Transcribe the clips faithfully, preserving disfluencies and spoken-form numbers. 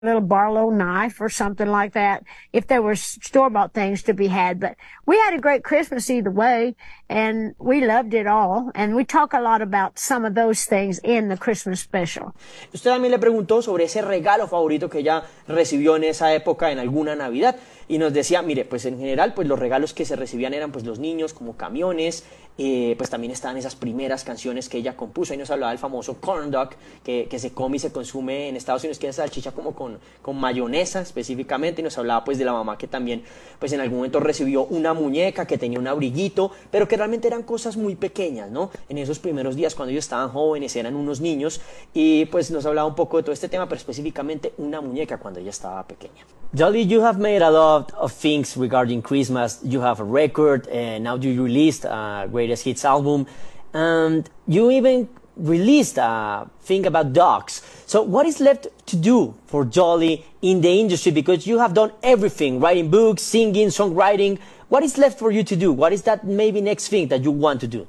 little Barlow knife or something like that, if there were store-bought things to be had. But we had a great Christmas either way, and we loved it all. And we talk a lot about some of those things in the Christmas special. Usted también le preguntó sobre ese regalo favorito que ella recibió en esa época, en alguna Navidad, y nos decía, mire, pues en general, pues los regalos que se recibían eran pues los niños, como camiones, eh, pues también estaban esas primeras canciones que ella compuso. Ahí nos hablaba del famoso corn dog, que, que se come y se consume en Estados Unidos, que es salchicha como con, con mayonesa específicamente, y nos hablaba pues de la mamá que también pues en algún momento recibió una muñeca que tenía un abriguito, pero que realmente eran cosas muy pequeñas, ¿no? En esos primeros días cuando ellos estaban jóvenes, eran unos niños, y pues nos hablaba un poco de todo este tema, pero específicamente una muñeca cuando ella estaba pequeña. Dolly, you have made a lot of things regarding Christmas. You have a record, and now you released a Greatest Hits album, and you even released a thing about dogs. So what is left to do for Dolly in the industry? Because you have done everything, writing books, singing, songwriting. What is left for you to do? What is that maybe next thing that you want to do?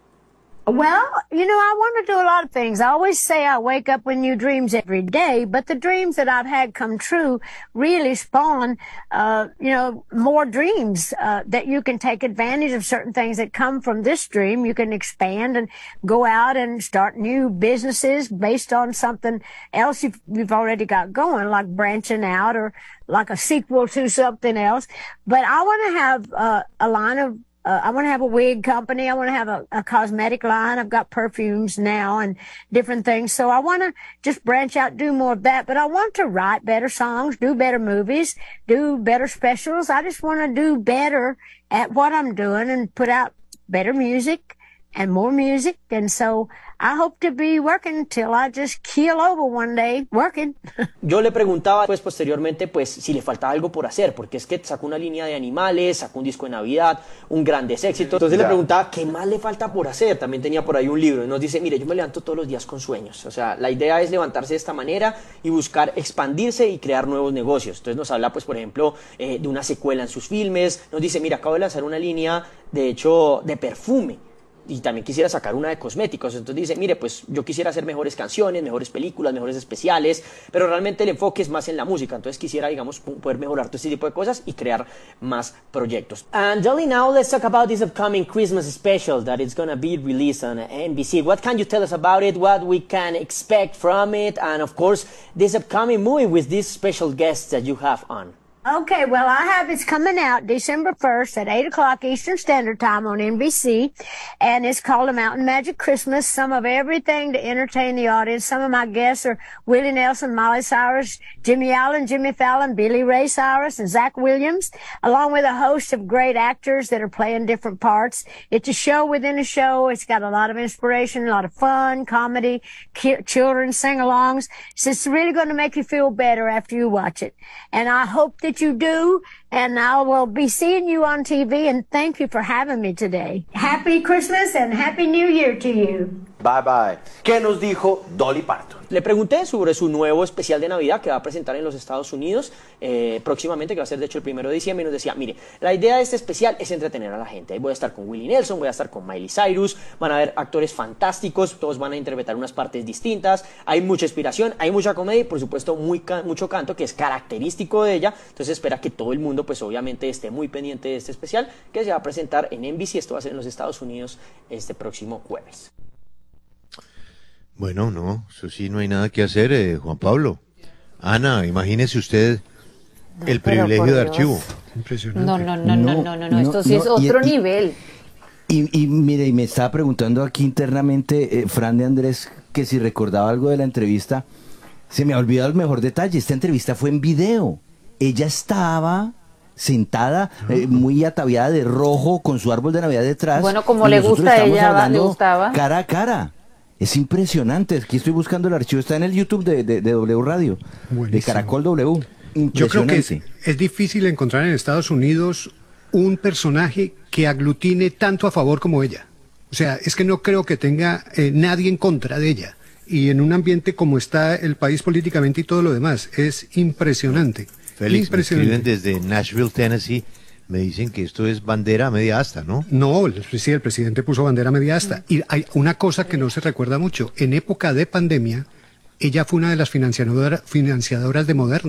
Well, you know, I want to do a lot of things. I always say I wake up with new dreams every day, but the dreams that I've had come true really spawn, uh, you know, more dreams, uh, that you can take advantage of certain things that come from this dream. You can expand and go out and start new businesses based on something else you've, you've already got going, like branching out or like a sequel to something else. But I want to have, uh, a line of Uh, I want to have a wig company. I want to have a, a cosmetic line. I've got perfumes now and different things. So I want to just branch out, do more of that. But I want to write better songs, do better movies, do better specials. I just want to do better at what I'm doing and put out better music and more music. And so I hope to be working till I just keel over one day working. Yo le preguntaba pues posteriormente pues si le faltaba algo por hacer, porque es que sacó una línea de animales, sacó un disco de Navidad, un grandes éxitos. Entonces ya le preguntaba qué más le falta por hacer. También tenía por ahí un libro y nos dice, mire, yo me levanto todos los días con sueños. O sea, la idea es levantarse de esta manera y buscar expandirse y crear nuevos negocios. Entonces nos habla pues por ejemplo eh, de una secuela en sus filmes. Nos dice, mira, acabo de lanzar una línea de hecho de perfume. Y también quisiera sacar una de cosméticos. Entonces dice, mire, pues yo quisiera hacer mejores canciones, mejores películas, mejores especiales, pero realmente el enfoque es más en la música. Entonces quisiera, digamos, poder mejorar todo este tipo de cosas y crear más proyectos. And Dolly, now let's talk about this upcoming Christmas special that is going to be released on N B C. What can you tell us about it? What we can expect from it? And of course, this upcoming movie with these special guests that you have on. Okay, well, I have, it's coming out December first at eight o'clock Eastern Standard Time on N B C, and it's called A Mountain Magic Christmas. Some of everything to entertain the audience. Some of my guests are Willie Nelson, Miley Cyrus, Jimmy Allen, Jimmy Fallon, Billy Ray Cyrus, and Zach Williams, along with a host of great actors that are playing different parts. It's a show within a show. It's got a lot of inspiration, a lot of fun, comedy, ki- children sing-alongs. So it's really going to make you feel better after you watch it. And I hope that you do, and I will be seeing you on T V, and thank you for having me today. Happy Christmas and Happy New Year to you. Bye bye. ¿Qué nos dijo Dolly Parton? Le pregunté sobre su nuevo especial de Navidad que va a presentar en los Estados Unidos eh, próximamente, que va a ser de hecho el primero de diciembre, y nos decía, mire, la idea de este especial es entretener a la gente. Ahí voy a estar con Willie Nelson, voy a estar con Miley Cyrus, van a haber actores fantásticos, todos van a interpretar unas partes distintas, hay mucha inspiración, hay mucha comedia y por supuesto muy ca- mucho canto que es característico de ella. Entonces espera que todo el mundo pues obviamente esté muy pendiente de este especial que se va a presentar en N B C. Esto va a ser en los Estados Unidos este próximo jueves. Bueno, no, eso sí, no hay nada que hacer, eh, Juan Pablo. Ana, imagínese usted el privilegio de archivo. Impresionante. No, no, no, no, no, no, no, esto sí es no, y- otro y- nivel. Y, y mire, y me estaba preguntando aquí internamente, eh, Fran de Andrés, que si recordaba algo de la entrevista. Se me ha olvidado el mejor detalle. Esta entrevista fue en video. Ella estaba sentada, eh, muy ataviada de rojo, con su árbol de Navidad detrás. Bueno, como y le nosotros gusta a estamos ella, va- le hablando gustaba. cara a cara. Es impresionante. Aquí estoy buscando el archivo. Está en el YouTube de, de, de W Radio, de Buenísimo. Caracol W. Yo creo que es, Impresionante. es difícil encontrar en Estados Unidos un personaje que aglutine tanto a favor como ella. O sea, es que no creo que tenga eh, nadie en contra de ella. Y en un ambiente como está el país políticamente y todo lo demás, es impresionante. Félix, me escriben impresionante. desde Nashville, Tennessee. Me dicen que esto es bandera a media asta, ¿no? No, el, sí, el presidente puso bandera media asta. Y hay una cosa que no se recuerda mucho. En época de pandemia, ella fue una de las financiadora- financiadoras de Moderna.